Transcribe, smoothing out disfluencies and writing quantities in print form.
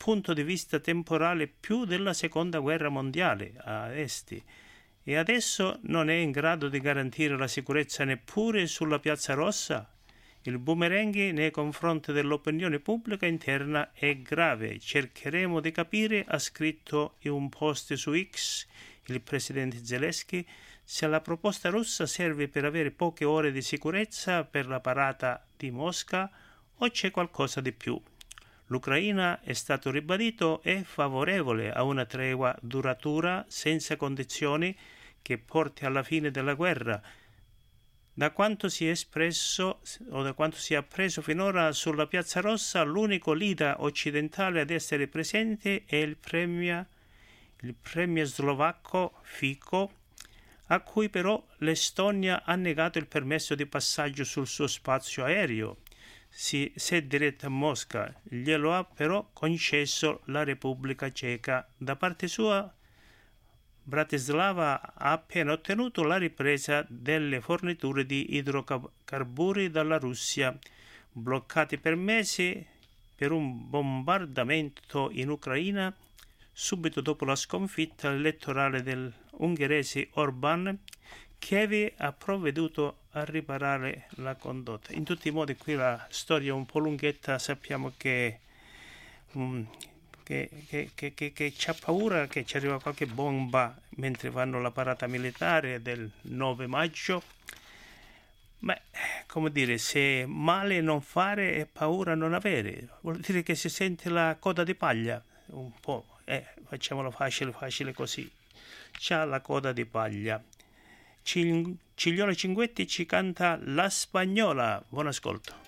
punto di vista temporale più della seconda guerra mondiale a est e adesso non è in grado di garantire la sicurezza neppure sulla Piazza Rossa? Il boomerang nei confronti dell'opinione pubblica interna è grave. Cercheremo di capire, ha scritto in un post su X il presidente Zelensky, se la proposta russa serve per avere poche ore di sicurezza per la parata di Mosca o c'è qualcosa di più. L'Ucraina, è stato ribadito, è favorevole a una tregua duratura senza condizioni che porti alla fine della guerra. Da quanto si è espresso o da quanto si è appreso finora sulla Piazza Rossa, l'unico leader occidentale ad essere presente è il premier slovacco Fico, a cui però l'Estonia ha negato il permesso di passaggio sul suo spazio aereo. Se è diretto a Mosca, glielo ha però concesso la Repubblica Ceca. Da parte sua, Bratislava ha appena ottenuto la ripresa delle forniture di idrocarburi dalla Russia, bloccati per mesi per un bombardamento in Ucraina subito dopo la sconfitta elettorale dell'ungherese Orbán. Kiev ha provveduto a riparare la condotta. In tutti i modi qui la storia è un po' lunghetta, sappiamo che c'ha paura che ci arriva qualche bomba mentre fanno la parata militare del 9 maggio. Ma come dire, se male non fare e paura non avere, vuol dire che si sente la coda di paglia un po', facciamolo facile così, c'ha la coda di paglia. Ciglione Cinguetti ci canta La Spagnola. Buon ascolto.